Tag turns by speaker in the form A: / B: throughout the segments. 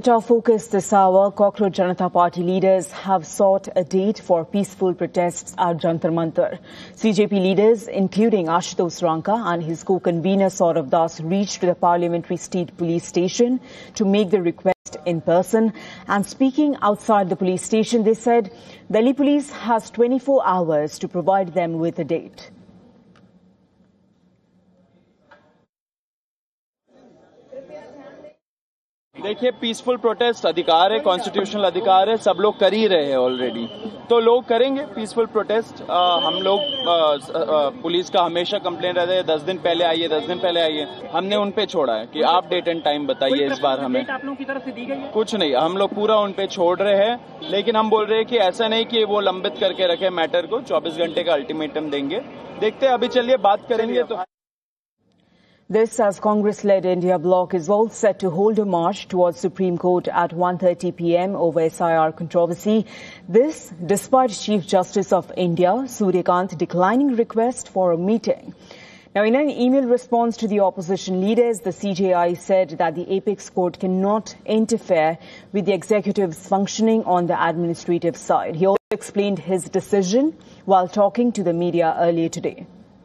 A: The top focus this hour, Cockroach Janata Party leaders have sought a date for peaceful protests at Jantar Mantar. CJP leaders, including Ashutosh Ranka and his co-convener Saurav Das, reached the Parliamentary State Police Station to make the request in person. And speaking outside the police station, they said Delhi Police has 24 hours to provide them with a date.
B: देखिए, peaceful protest अधिकार है, constitutional अधिकार है, सब लोग कर ही रहे हैं ऑलरेडी, तो लोग करेंगे पीसफुल प्रोटेस्ट। हम लोग पुलिस का हमेशा कंप्लेन रहता है 10 दिन पहले आइए, 10 दिन पहले आइए। हमने उन पे छोड़ा है कि आप डेट एंड टाइम बताइए। इस बार हमें
C: आप लोगों की तरफ से दी गई है?
B: कुछ नहीं, हम लोग पूरा उन पे छोड़ रहे हैं, लेकिन हम बोल रहे हैं कि ऐसा नहीं कि वो लंबित करके रखे मैटर को। 24 घंटे का अल्टीमेटम देंगे, देखते हैं। अभी चलिए बात करेंगे। तो
A: This as Congress-led India bloc is all set to hold a march towards Supreme Court at 1:30 p.m. over SIR controversy. This despite Chief Justice of India, Suryakant, declining request for a meeting. Now, in an email response to the opposition leaders, the CJI said that the Apex Court cannot interfere with the executive's functioning on the administrative side. He also explained his decision while talking to the media earlier today.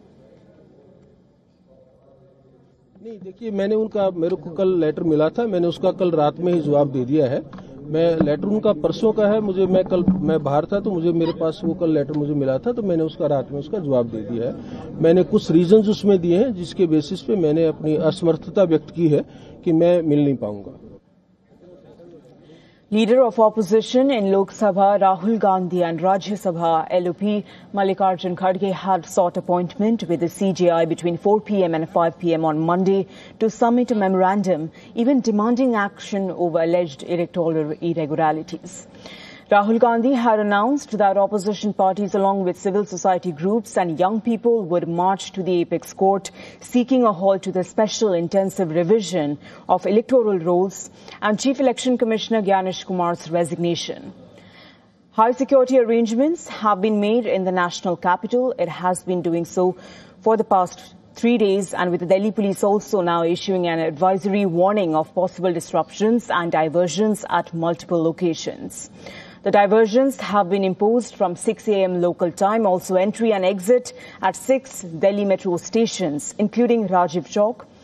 D: नहीं, देखिए, मेरे को कल letter मिला था, मैंने उसका कल रात में ही जवाब दे दिया है। लेटर उनका परसों का है, मैं बाहर था, तो मेरे पास वो कल लेटर मुझे मिला था, तो मैंने उसका रात में उसका जवाब दे दिया है। मैंने कुछ रीजंस उसमें दिए हैं, जिसके बेसिस पे मैंने अपनी असमर्थता व्यक्त की है कि मैं मिल नहीं पाऊंगा।
A: Leader of opposition in Lok Sabha, Rahul Gandhi, and Rajya Sabha LOP Mallikarjun Kharge had sought appointment with the CJI between 4 p.m. and 5 p.m. on Monday to submit a memorandum, even demanding action over alleged electoral irregularities. Rahul Gandhi had announced that opposition parties along with civil society groups and young people would march to the Apex Court seeking a halt to the special intensive revision of electoral rolls and Chief Election Commissioner Gyanesh Kumar's resignation. High security arrangements have been made in the national capital. It has been doing so for the past 3 days, and with the Delhi Police also now issuing an advisory warning of possible disruptions and diversions at multiple locations. The diversions have been imposed from 6 a.m. local time, also entry and exit at 6 Delhi metro stations, including Rajiv Chowk,